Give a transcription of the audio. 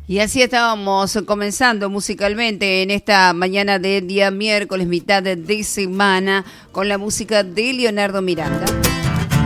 Y así estábamos comenzando musicalmente en esta mañana de día miércoles, mitad de semana, con la música de Leonardo Miranda.